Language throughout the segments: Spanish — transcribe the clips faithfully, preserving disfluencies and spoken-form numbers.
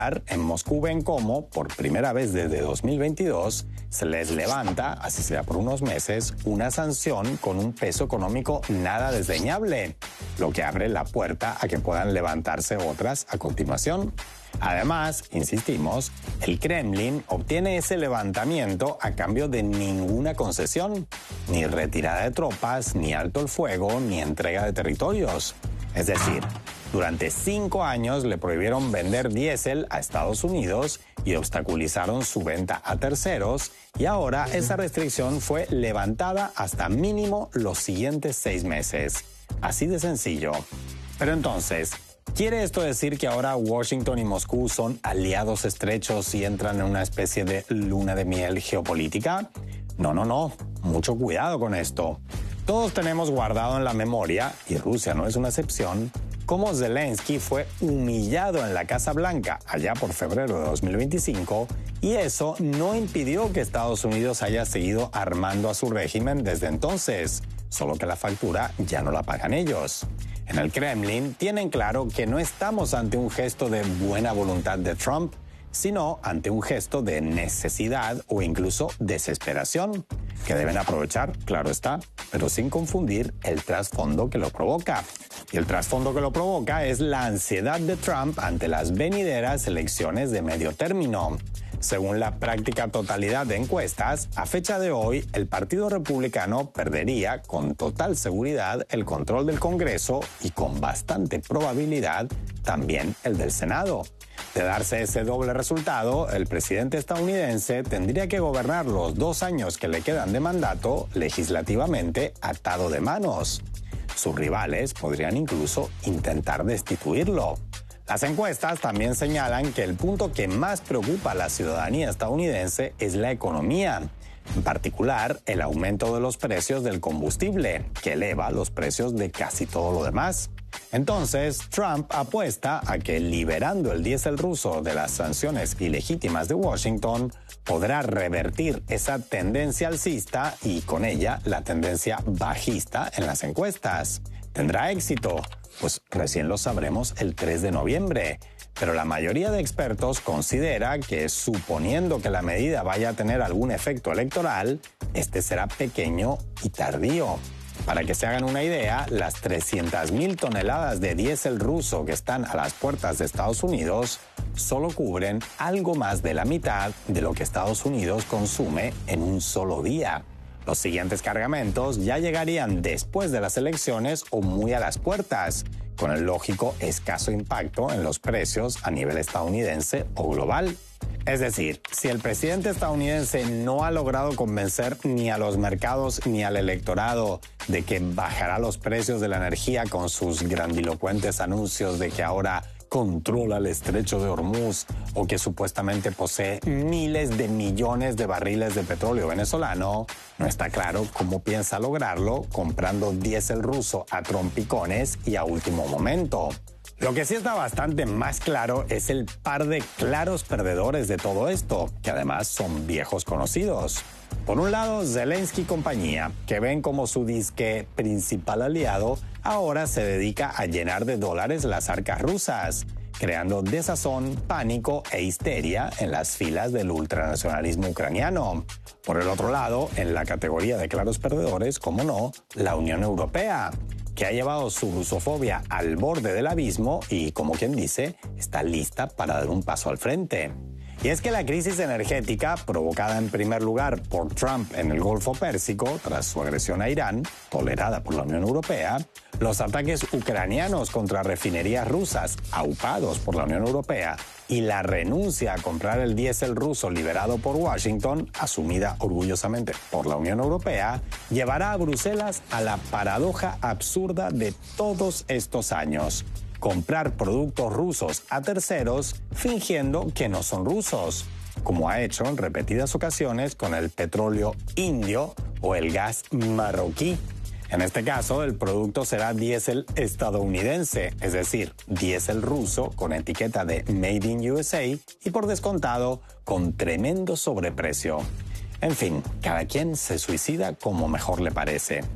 En Moscú ven cómo, por primera vez desde dos mil veintidós, se les levanta, así sea por unos meses, una sanción con un peso económico nada desdeñable, lo que abre la puerta a que puedan levantarse otras a continuación. Además, insistimos, el Kremlin obtiene ese levantamiento a cambio de ninguna concesión, ni retirada de tropas, ni alto el fuego, ni entrega de territorios. Es decir, durante cinco años le prohibieron vender diésel a Estados Unidos y obstaculizaron su venta a terceros, y ahora esa restricción fue levantada hasta mínimo los siguientes seis meses. Así de sencillo. Pero entonces, ¿quiere esto decir que ahora Washington y Moscú son aliados estrechos y entran en una especie de luna de miel geopolítica? No, no, no. Mucho cuidado con esto. Todos tenemos guardado en la memoria, y Rusia no es una excepción, cómo Zelensky fue humillado en la Casa Blanca allá por febrero de dos mil veinticinco, y eso no impidió que Estados Unidos haya seguido armando a su régimen desde entonces, solo que la factura ya no la pagan ellos. En el Kremlin tienen claro que no estamos ante un gesto de buena voluntad de Trump, sino ante un gesto de necesidad o incluso desesperación, que deben aprovechar, claro está, pero sin confundir el trasfondo que lo provoca. Y el trasfondo que lo provoca es la ansiedad de Trump ante las venideras elecciones de medio término. Según la práctica totalidad de encuestas, a fecha de hoy, el Partido Republicano perdería con total seguridad el control del Congreso y con bastante probabilidad también el del Senado. De darse ese doble resultado, el presidente estadounidense tendría que gobernar los dos años que le quedan de mandato legislativamente atado de manos. Sus rivales podrían incluso intentar destituirlo. Las encuestas también señalan que el punto que más preocupa a la ciudadanía estadounidense es la economía, en particular el aumento de los precios del combustible, que eleva los precios de casi todo lo demás. Entonces, Trump apuesta a que liberando el diésel ruso de las sanciones ilegítimas de Washington, podrá revertir esa tendencia alcista y con ella la tendencia bajista en las encuestas. ¿Tendrá éxito? Pues recién lo sabremos el tres de noviembre. Pero la mayoría de expertos considera que, suponiendo que la medida vaya a tener algún efecto electoral, este será pequeño y tardío. Para que se hagan una idea, las trescientas mil toneladas de diésel ruso que están a las puertas de Estados Unidos solo cubren algo más de la mitad de lo que Estados Unidos consume en un solo día. Los siguientes cargamentos ya llegarían después de las elecciones o muy a las puertas, con el lógico escaso impacto en los precios a nivel estadounidense o global. Es decir, si el presidente estadounidense no ha logrado convencer ni a los mercados ni al electorado de que bajará los precios de la energía con sus grandilocuentes anuncios de que ahora controla el estrecho de Hormuz o que supuestamente posee miles de millones de barriles de petróleo venezolano, no está claro cómo piensa lograrlo comprando diésel ruso a trompicones y a último momento. Lo que sí está bastante más claro es el par de claros perdedores de todo esto, que además son viejos conocidos. Por un lado, Zelensky y compañía, que ven como su disque principal aliado, ahora se dedica a llenar de dólares las arcas rusas, creando desazón, pánico e histeria en las filas del ultranacionalismo ucraniano. Por el otro lado, en la categoría de claros perdedores, como no, la Unión Europea, que ha llevado su rusofobia al borde del abismo y, como quien dice, está lista para dar un paso al frente. Y es que la crisis energética, provocada en primer lugar por Trump en el Golfo Pérsico tras su agresión a Irán, tolerada por la Unión Europea, los ataques ucranianos contra refinerías rusas, aupados por la Unión Europea, y la renuncia a comprar el diésel ruso liberado por Washington, asumida orgullosamente por la Unión Europea, llevará a Bruselas a la paradoja absurda de todos estos años: comprar productos rusos a terceros fingiendo que no son rusos, como ha hecho en repetidas ocasiones con el petróleo indio o el gas marroquí. En este caso, el producto será diésel estadounidense, es decir, diésel ruso con etiqueta de Made in U S A y por descontado con tremendo sobreprecio. En fin, cada quien se suicida como mejor le parece.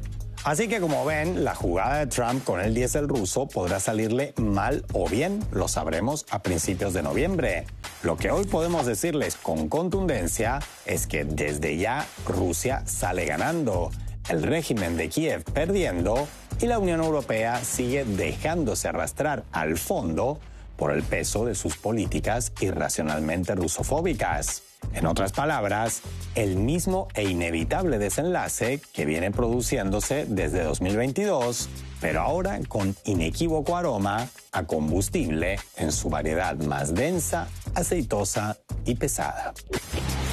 Así que como ven, la jugada de Trump con el diésel ruso podrá salirle mal o bien, lo sabremos a principios de noviembre. Lo que hoy podemos decirles con contundencia es que desde ya Rusia sale ganando, el régimen de Kiev perdiendo y la Unión Europea sigue dejándose arrastrar al fondo por el peso de sus políticas irracionalmente rusofóbicas. En otras palabras, el mismo e inevitable desenlace que viene produciéndose desde dos mil veintidós, pero ahora con inequívoco aroma a combustible en su variedad más densa, aceitosa y pesada.